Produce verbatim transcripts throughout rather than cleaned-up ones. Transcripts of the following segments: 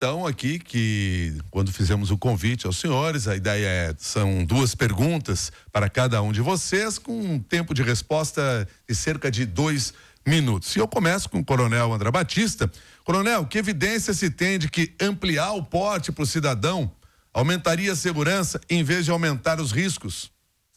Então, aqui que quando fizemos o convite aos senhores, a ideia é, são duas perguntas para cada um de vocês, com um tempo de resposta de cerca de dois minutos. E eu começo com o Coronel André Batista. Coronel, que evidência se tem de que ampliar o porte para o cidadão aumentaria a segurança em vez de aumentar os riscos?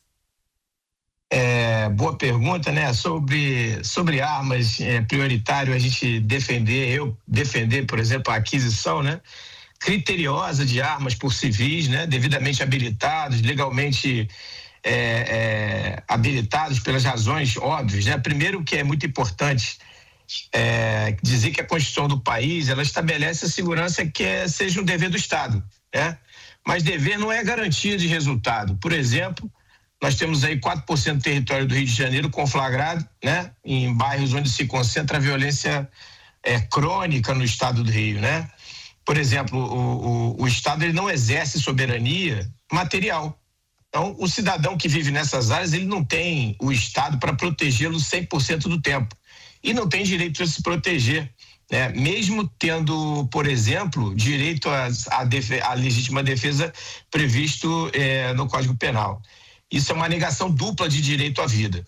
É, boa pergunta, né? Sobre, sobre armas, é prioritário a gente defender, eu defender, por exemplo, a aquisição, né? Criteriosa de armas por civis, né? Devidamente habilitados, legalmente é, é, habilitados pelas razões óbvias, né? Primeiro, que é muito importante é, dizer que a Constituição do país, ela estabelece a segurança que é, seja um dever do Estado, né? Mas dever não é garantia de resultado. Por exemplo, nós temos aí quatro por cento do território do Rio de Janeiro conflagrado, né? Em bairros onde se concentra a violência é, crônica no estado do Rio, né? Por exemplo, o, o, o Estado ele não exerce soberania material. Então, o cidadão que vive nessas áreas, ele não tem o Estado para protegê-lo cem por cento do tempo. E não tem direito a se proteger, né? Mesmo tendo, por exemplo, direito à legítima defesa previsto é, no Código Penal. Isso é uma negação dupla de direito à vida.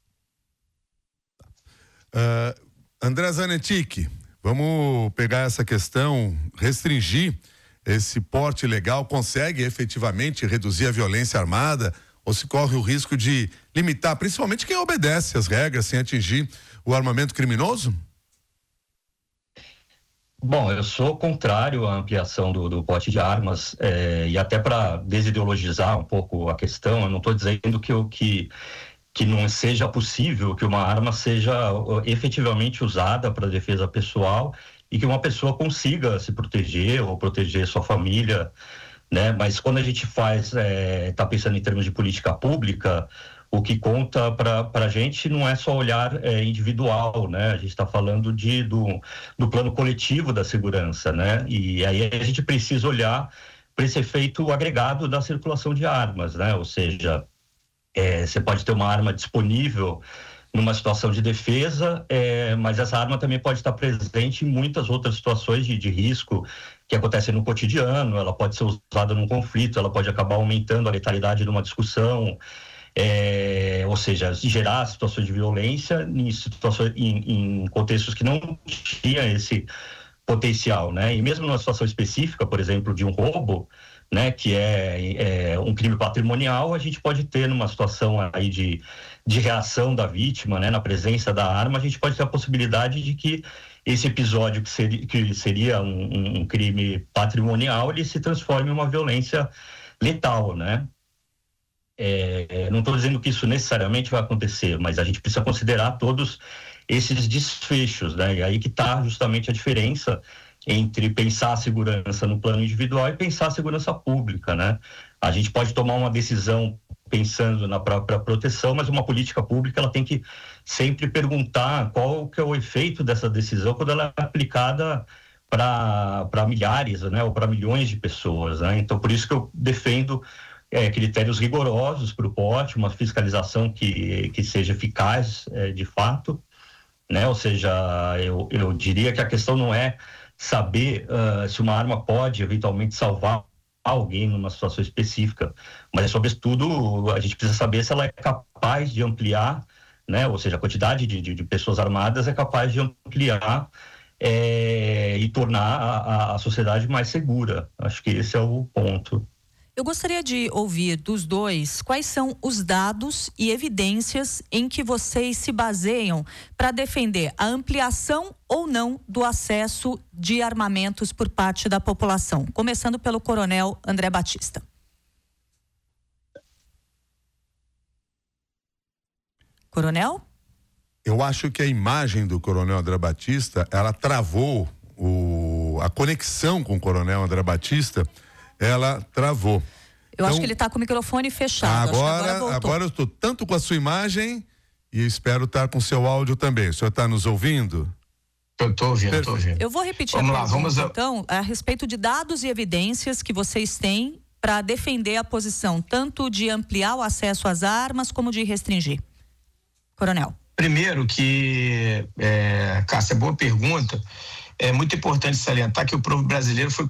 Uh, André Zanetti, vamos pegar essa questão, restringir esse porte ilegal, consegue efetivamente reduzir a violência armada ou se corre o risco de limitar, principalmente quem obedece às regras sem atingir o armamento criminoso? Bom, eu sou contrário à ampliação do, do porte de armas é, e até para desideologizar um pouco a questão, eu não estou dizendo que, eu, que, que não seja possível que uma arma seja efetivamente usada para defesa pessoal e que uma pessoa consiga se proteger ou proteger sua família, né? Mas quando a gente faz, está é, pensando em termos de política pública, o que conta para a gente não é só olhar é, individual, né? A gente está falando de, do, do plano coletivo da segurança, né? E aí a gente precisa olhar para esse efeito agregado da circulação de armas, né? Ou seja, é, você pode ter uma arma disponível numa situação de defesa, é, mas essa arma também pode estar presente em muitas outras situações de, de risco que acontecem no cotidiano, ela pode ser usada num conflito, ela pode acabar aumentando a letalidade de uma discussão, É, ou seja, gerar situações de violência em, situações, em, em contextos que não tinham esse potencial, né? E mesmo numa situação específica, por exemplo, de um roubo, né, que é, é um crime patrimonial, a gente pode ter numa situação aí de, de reação da vítima, né, na presença da arma, a gente pode ter a possibilidade de que esse episódio que seria, que seria um, um crime patrimonial, ele se transforme em uma violência letal, né? É, não estou dizendo que isso necessariamente vai acontecer, mas a gente precisa considerar todos esses desfechos, né? E aí que está justamente a diferença entre pensar a segurança no plano individual e pensar a segurança pública, né? A gente pode tomar uma decisão pensando na própria proteção, mas uma política pública ela tem que sempre perguntar qual que é o efeito dessa decisão quando ela é aplicada para milhares, né? Ou para milhões de pessoas, né? Então, por isso que eu defendo É, critérios rigorosos para o porte, uma fiscalização que, que seja eficaz é, de fato, né? Ou seja, eu, eu diria que a questão não é saber uh, se uma arma pode eventualmente salvar alguém numa situação específica, mas é sobretudo a gente precisa saber se ela é capaz de ampliar, né? Ou seja, a quantidade de, de, de pessoas armadas é capaz de ampliar é, e tornar a, a sociedade mais segura. Acho que esse é o ponto. Eu gostaria de ouvir dos dois quais são os dados e evidências em que vocês se baseiam para defender a ampliação ou não do acesso de armamentos por parte da população. Começando pelo Coronel André Batista. Coronel? Eu acho que a imagem do Coronel André Batista, ela travou o, a conexão com o Coronel André Batista. Ela travou. Eu então, acho que ele está com o microfone fechado. Agora, agora, agora eu estou tanto com a sua imagem e espero estar com o seu áudio também. O senhor está nos ouvindo? Eu estou ouvindo, estou ouvindo. Eu vou repetir vamos a lá, pergunta, vamos a... então, a respeito de dados e evidências que vocês têm para defender a posição, tanto de ampliar o acesso às armas como de restringir. Coronel. Primeiro que, é, Cássia, boa pergunta. é muito importante salientar que o povo brasileiro foi